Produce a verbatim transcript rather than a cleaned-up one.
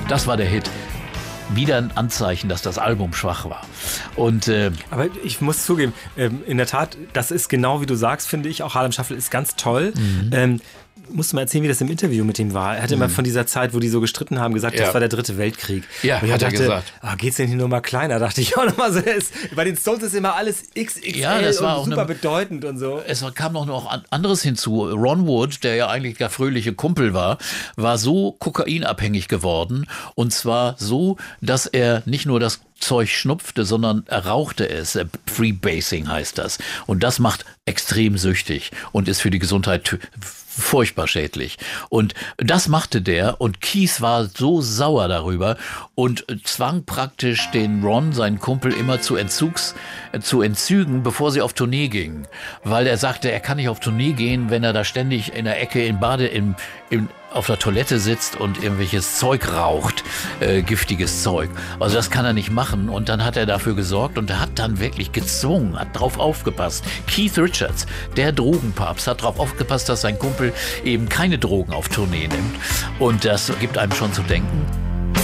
Das war der Hit. Wieder ein Anzeichen, dass das Album schwach war. Und, äh, aber ich muss zugeben, ähm, in der Tat, das ist genau wie du sagst, finde ich. Auch Harlem Shuffle ist ganz toll. Mhm. Ähm, musst du mal erzählen, wie das im Interview mit ihm war. Er hatte mhm. immer von dieser Zeit, wo die so gestritten haben, gesagt, ja. das war der dritte Weltkrieg. Ja, und ich hat dachte, er gesagt. Ah, geht's denn hier nur mal kleiner? Dachte ich auch nochmal so. Ist, bei den Stones ist immer alles X X L ja, das war und auch super eine, bedeutend und so. Es kam noch noch anderes hinzu. Ron Wood, der ja eigentlich der fröhliche Kumpel war, war so kokainabhängig geworden. Und zwar so, dass er nicht nur das Zeug schnupfte, sondern er rauchte es. Freebasing heißt das. Und das macht extrem süchtig und ist für die Gesundheit furchtbar schädlich. Und das machte der und Keith war so sauer darüber und zwang praktisch den Ron, seinen Kumpel, immer zu Entzugs, zu Entzügen, bevor sie auf Tournee gingen. Weil er sagte, er kann nicht auf Tournee gehen, wenn er da ständig in der Ecke in Bade, im, im auf der Toilette sitzt und irgendwelches Zeug raucht, äh, giftiges Zeug. Also das kann er nicht machen und dann hat er dafür gesorgt und er hat dann wirklich gezwungen, hat drauf aufgepasst. Keith Richards, der Drogenpapst, hat drauf aufgepasst, dass sein Kumpel eben keine Drogen auf Tournee nimmt und das gibt einem schon zu denken.